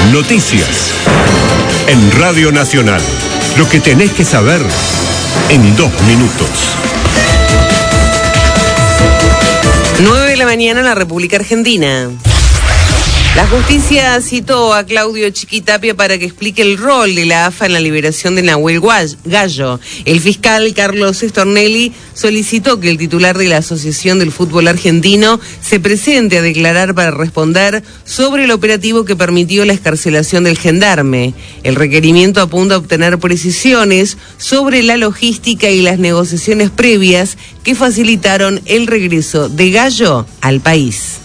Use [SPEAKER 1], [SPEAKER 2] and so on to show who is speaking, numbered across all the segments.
[SPEAKER 1] Noticias. En Radio Nacional. Lo que tenés que saber en 2 minutos.
[SPEAKER 2] 9 de la mañana en la República Argentina. La justicia citó a Claudio Chiquitapia para que explique el rol de la AFA en la liberación de Nahuel Gallo. El fiscal Carlos Stornelli solicitó que el titular de la Asociación del Fútbol Argentino se presente a declarar para responder sobre el operativo que permitió la excarcelación del gendarme. El requerimiento apunta a obtener precisiones sobre la logística y las negociaciones previas que facilitaron el regreso de Gallo al país.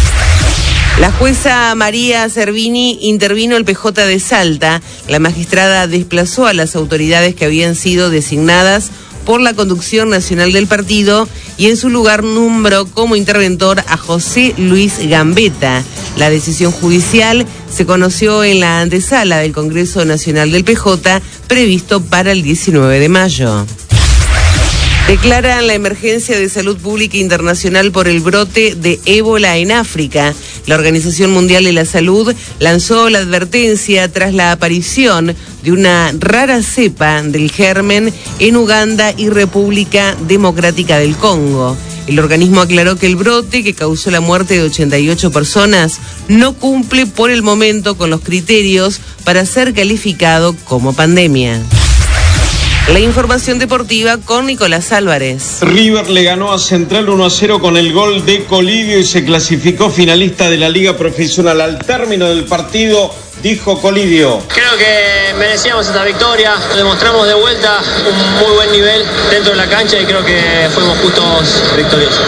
[SPEAKER 2] La jueza María Servini intervino el PJ de Salta. La magistrada desplazó a las autoridades que habían sido designadas por la conducción nacional del partido y en su lugar nombró como interventor a José Luis Gambetta. La decisión judicial se conoció en la antesala del Congreso Nacional del PJ previsto para el 19 de mayo. Declaran la emergencia de salud pública internacional por el brote de ébola en África. La Organización Mundial de la Salud lanzó la advertencia tras la aparición de una rara cepa del germen en Uganda y República Democrática del Congo. El organismo aclaró que el brote, que causó la muerte de 88 personas, no cumple por el momento con los criterios para ser calificado como pandemia. La información deportiva con Nicolás Álvarez.
[SPEAKER 3] River le ganó a Central 1-0 con el gol de Colidio y se clasificó finalista de la Liga Profesional. Al término del partido, dijo Colidio:
[SPEAKER 4] creo que merecíamos esta victoria, demostramos de vuelta un muy buen nivel dentro de la cancha y creo que fuimos justos victoriosos.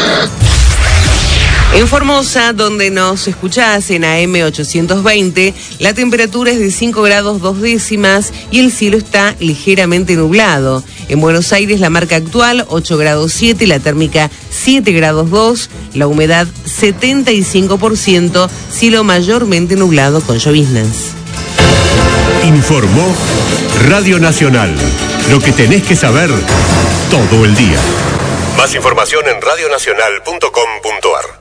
[SPEAKER 2] En Formosa, donde nos escuchás en AM 820, la temperatura es de 5 grados 2 décimas y el cielo está ligeramente nublado. En Buenos Aires, la marca actual 8 grados 7, la térmica 7 grados 2, la humedad 75%, cielo mayormente nublado con lloviznas.
[SPEAKER 1] Informó Radio Nacional. Lo que tenés que saber todo el día. Más información en radionacional.com.ar.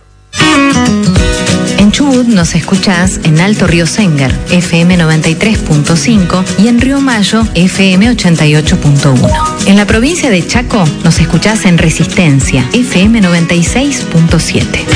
[SPEAKER 5] En Chubut nos escuchás en Alto Río Sengar, FM 93.5 y en Río Mayo, FM 88.1. En la provincia de Chaco nos escuchás en Resistencia, FM 96.7.